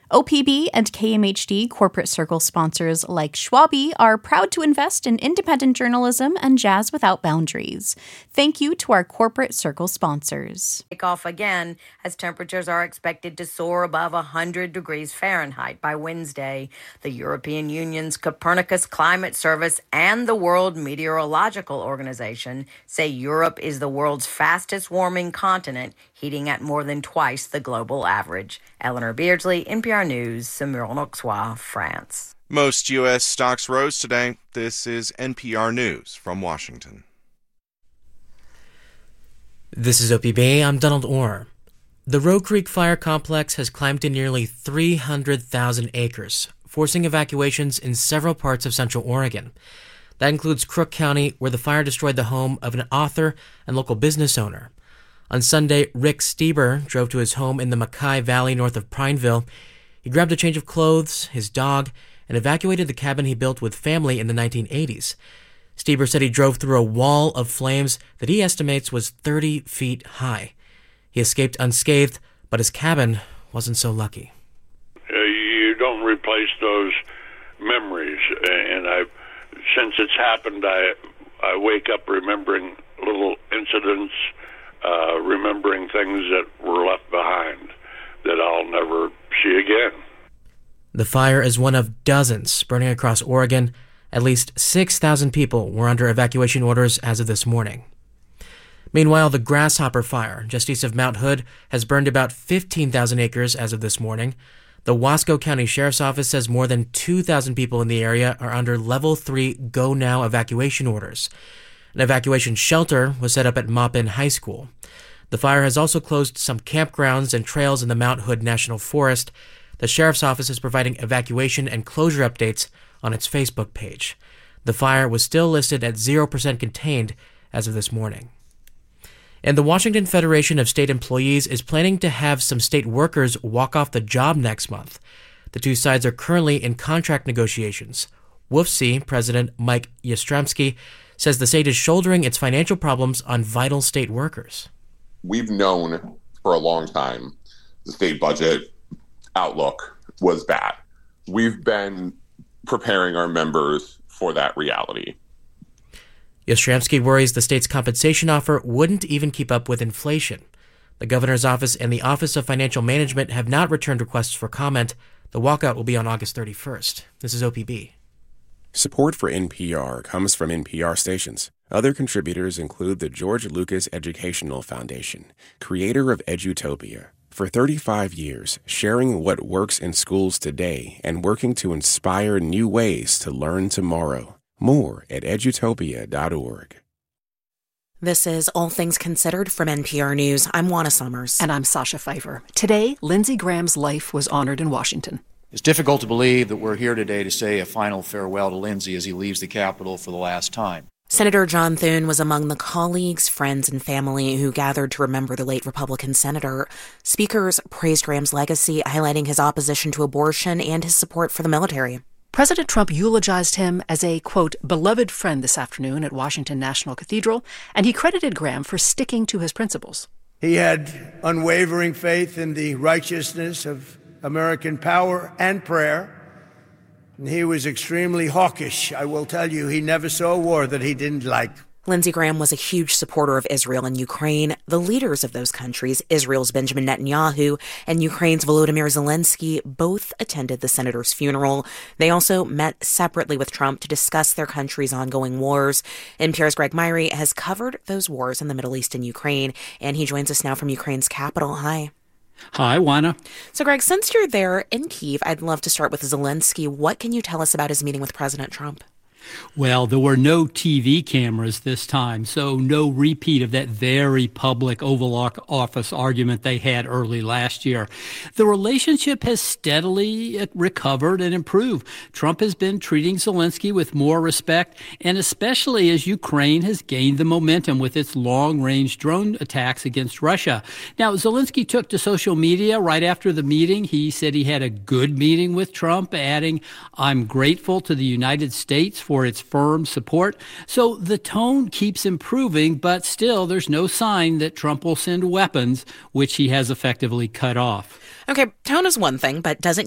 OPB and KMHD corporate circle sponsors like Schwabe are proud to invest in independent journalism and jazz without boundaries. Thank you to our corporate circle sponsors. Take off again as temperatures are expected to soar above 100 degrees Fahrenheit by Wednesday. The European Union's Copernicus Climate Service and the World Meteorological Organization say Europe is the world's fastest warming continent, heating at more than twice the global average. Eleanor Beardsley, NPR News, Saumur-en-Auxois, France. Most U.S. stocks rose today. This is NPR News from Washington. This is OPB. I'm Donald Orr. The Roe Creek Fire Complex has climbed to nearly 300,000 acres, forcing evacuations in several parts of central Oregon. That includes Crook County, where the fire destroyed the home of an author and local business owner. On Sunday, Rick Stieber drove to his home in the Mackay Valley north of Prineville. He grabbed a change of clothes, his dog, and evacuated the cabin he built with family in the 1980s. Stieber said he drove through a wall of flames that he estimates was 30 feet high. He escaped unscathed, but his cabin wasn't so lucky. You don't replace those memories, and since it's happened, I wake up remembering little incidents, remembering things that were left behind that I'll never see again. The fire is one of dozens burning across Oregon. At least 6,000 people were under evacuation orders as of this morning. Meanwhile, the Grasshopper Fire, just east of Mount Hood, has burned about 15,000 acres as of this morning. The Wasco County Sheriff's Office says more than 2,000 people in the area are under Level 3 Go Now evacuation orders. An evacuation shelter was set up at Maupin High School. The fire has also closed some campgrounds and trails in the Mount Hood National Forest. The Sheriff's Office is providing evacuation and closure updates on its Facebook page. The fire was still listed at 0% contained as of this morning. And the Washington Federation of State Employees is planning to have some state workers walk off the job next month. The two sides are currently in contract negotiations. WFSE President Mike Yastrzemski says the state is shouldering its financial problems on vital state workers. We've known for a long time the state budget outlook was bad. We've been preparing our members for that reality. Yastrzemski worries the state's compensation offer wouldn't even keep up with inflation. The governor's office and the Office of Financial Management have not returned requests for comment. The walkout will be on August 31st. This is OPB. Support for NPR comes from NPR stations. Other contributors include the George Lucas Educational Foundation, creator of Edutopia. For 35 years, sharing what works in schools today and working to inspire new ways to learn tomorrow. More at edutopia.org. This is All Things Considered from NPR News. I'm Juana Summers. And I'm Sasha Pfeiffer. Today, Lindsey Graham's life was honored in Washington. It's difficult to believe that we're here today to say a final farewell to Lindsey as he leaves the Capitol for the last time. Senator John Thune was among the colleagues, friends, and family who gathered to remember the late Republican senator. Speakers praised Graham's legacy, highlighting his opposition to abortion and his support for the military. President Trump eulogized him as a, quote, beloved friend this afternoon at Washington National Cathedral, and he credited Graham for sticking to his principles. He had unwavering faith in the righteousness of American power and prayer. And he was extremely hawkish. I will tell you, he never saw a war that he didn't like. Lindsey Graham was a huge supporter of Israel and Ukraine. The leaders of those countries, Israel's Benjamin Netanyahu and Ukraine's Volodymyr Zelensky, both attended the senator's funeral. They also met separately with Trump to discuss their country's ongoing wars. NPR's Greg Myrie has covered those wars in the Middle East and Ukraine, and he joins us now from Ukraine's capital. Hi. Hi, Juana. So, Greg, since you're there in Kyiv, I'd love to start with Zelensky. What can you tell us about his meeting with President Trump? Well, there were no TV cameras this time, so no repeat of that very public Oval Office argument they had early last year. The relationship has steadily recovered and improved. Trump has been treating Zelensky with more respect, and especially as Ukraine has gained the momentum with its long-range drone attacks against Russia. Now, Zelensky took to social media right after the meeting. He said he had a good meeting with Trump, adding, "I'm grateful to the United States for its firm support." So the tone keeps improving, but still there's no sign that Trump will send weapons, which he has effectively cut off. Okay, tone is one thing, but doesn't